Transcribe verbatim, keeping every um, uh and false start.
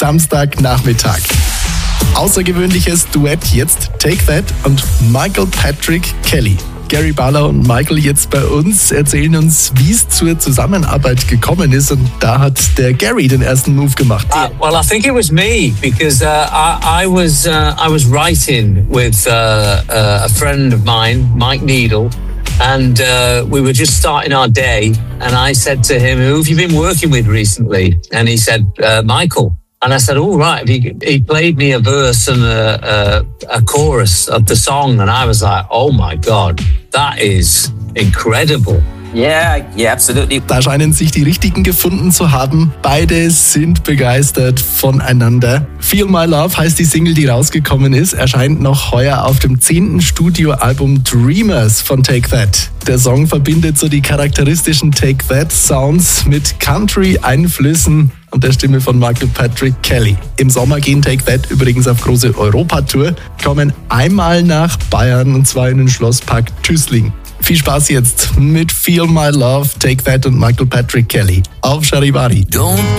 Samstagnachmittag. Außergewöhnliches Duett jetzt Take That und Michael Patrick Kelly. Gary Barlow und Michael jetzt bei uns, erzählen uns, wie es zur Zusammenarbeit gekommen ist. Und da hat der Gary den ersten Move gemacht. Uh, well, I think it was me because uh, I, I was uh, I was writing with uh, uh, a friend of mine, Mike Needle, and uh, we were just starting our day. And I said to him, "Who have you been working with recently?" And he said, uh, "Michael." And I said, all right. He, he played me a verse and a, a, a chorus of the song. And I was like, oh my God, that is incredible. Yeah, yeah, absolutely. Da scheinen sich die Richtigen gefunden zu haben. Beide sind begeistert voneinander. Feel My Love heißt die Single, die rausgekommen ist, erscheint noch heuer auf dem zehnten Studioalbum Dreamers von Take That. Der Song verbindet so die charakteristischen Take That Sounds mit Country-Einflüssen und der Stimme von Michael Patrick Kelly. Im Sommer gehen Take That übrigens auf große Europatour, kommen einmal nach Bayern und zwar in den Schlosspark Tüßling. Viel Spaß jetzt mit Feel My Love, Take That und Michael Patrick Kelly auf Charivari. Don't